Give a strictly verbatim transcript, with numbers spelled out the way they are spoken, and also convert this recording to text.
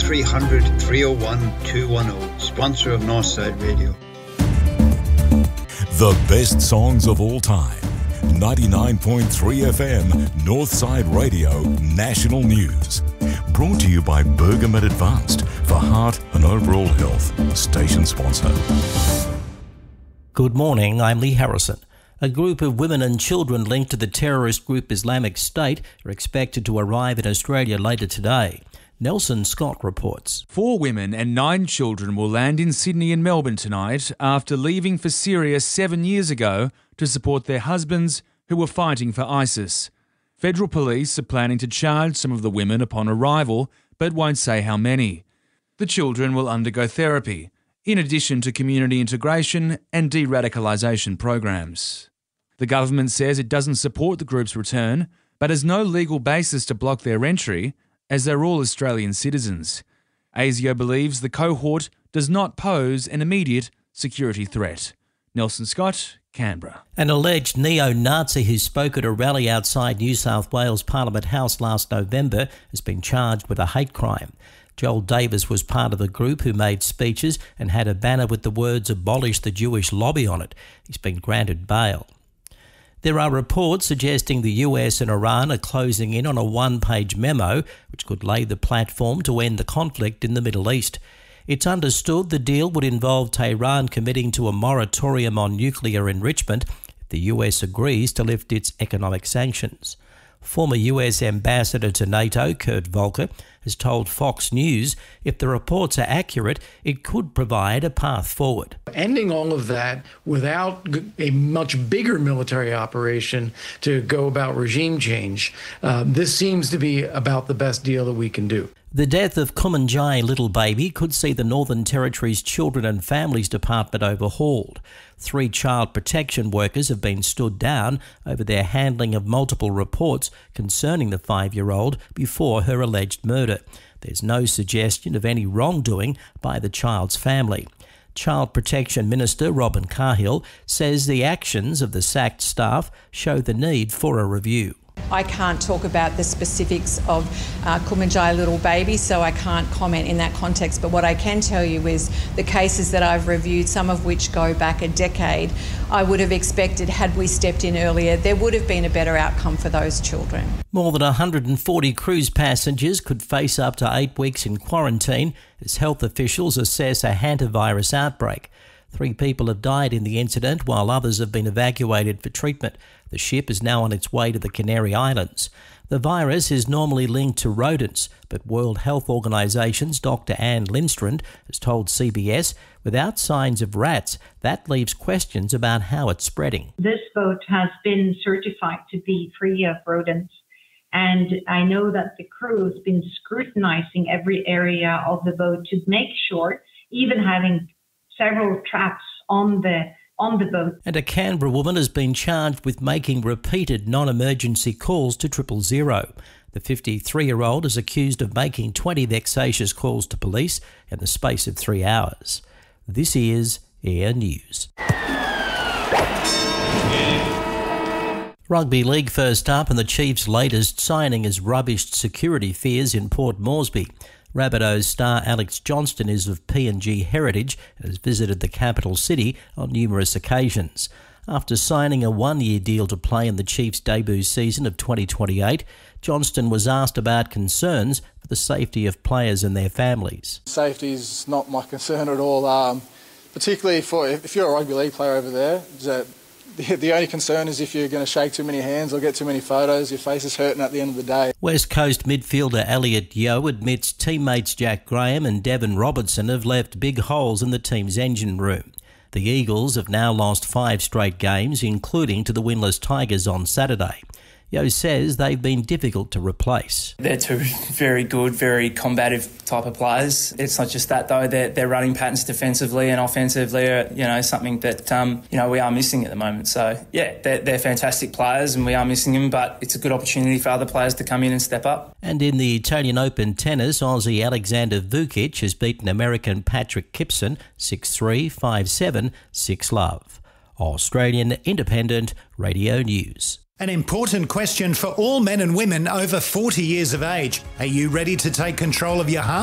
three hundred, three oh one, two one oh. Sponsor of Northside Radio. The best songs of all time. ninety-nine point three F M, Northside Radio, National News. Brought to you by Bergamet Advanced for heart and overall health. Station sponsor. Good morning, I'm Lee Harrison. A group of women and children linked to the terrorist group Islamic State are expected to arrive in Australia later today. Nelson Scott reports. Four women and nine children will land in Sydney and Melbourne tonight after leaving for Syria seven years ago to support their husbands who were fighting for ISIS. Federal police are planning to charge some of the women upon arrival, but won't say how many. The children will undergo therapy, in addition to community integration and de-radicalisation programs. The government says it doesn't support the group's return, but has no legal basis to block their entry, as they're all Australian citizens. ASIO believes the cohort does not pose an immediate security threat. Nelson Scott, Canberra. An alleged neo-Nazi who spoke at a rally outside New South Wales Parliament House last November has been charged with a hate crime. Joel Davis was part of the group who made speeches and had a banner with the words "Abolish the Jewish Lobby" on it. He's been granted bail. There are reports suggesting the U S and Iran are closing in on a one-page memo which could lay the platform to end the conflict in the Middle East. It's understood the deal would involve Tehran committing to a moratorium on nuclear enrichment if the U S agrees to lift its economic sanctions. Former U S Ambassador to NATO, Kurt Volker, has told Fox News if the reports are accurate, it could provide a path forward. Ending all of that without a much bigger military operation to go about regime change, uh, this seems to be about the best deal that we can do. The death of Kumanjai Little Baby could see the Northern Territory's Children and Families Department overhauled. Three child protection workers have been stood down over their handling of multiple reports concerning the five-year-old before her alleged murder. There's no suggestion of any wrongdoing by the child's family. Child Protection Minister Robin Cahill says the actions of the sacked staff show the need for a review. I can't talk about the specifics of uh, Kumanjai Little Baby, so I can't comment in that context. But what I can tell you is the cases that I've reviewed, some of which go back a decade, I would have expected, had we stepped in earlier, there would have been a better outcome for those children. More than one hundred forty cruise passengers could face up to eight weeks in quarantine as health officials assess a hantavirus outbreak. Three people have died in the incident while others have been evacuated for treatment. The ship is now on its way to the Canary Islands. The virus is normally linked to rodents, but World Health Organisation's Doctor Anne Lindstrand has told C B S without signs of rats, that leaves questions about how it's spreading. This boat has been certified to be free of rodents, and I know that the crew has been scrutinising every area of the boat to make sure, even having several traps on the on the boat. And a Canberra woman has been charged with making repeated non-emergency calls to triple zero. The fifty-three-year-old is accused of making twenty vexatious calls to police in the space of three hours. This is Air News. Rugby League first up, and the Chiefs' latest signing has rubbished security fears in Port Moresby. Rabbitohs star Alex Johnston is of P and G heritage and has visited the capital city on numerous occasions. After signing a one-year deal to play in the Chiefs' debut season of twenty twenty-eight, Johnston was asked about concerns for the safety of players and their families. Safety is not my concern at all, um, particularly for if you're a rugby league player over there. That The, the only concern is if you're going to shake too many hands or get too many photos, your face is hurting at the end of the day. West Coast midfielder Elliot Yeo admits teammates Jack Graham and Devon Robertson have left big holes in the team's engine room. The Eagles have now lost five straight games, including to the winless Tigers on Saturday. Yeo says they've been difficult to replace. They're two very good, very combative type of players. It's not just that though; their their running patterns defensively and offensively are, you know, something that um, you know we are missing at the moment. So yeah, they're, they're fantastic players, and we are missing them. But it's a good opportunity for other players to come in and step up. And in the Italian Open tennis, Aussie Alexander Vukic has beaten American Patrick Kipson six three, five seven, six love. Australian Independent Radio News. An important question for all men and women over forty years of age. Are you ready to take control of your heart?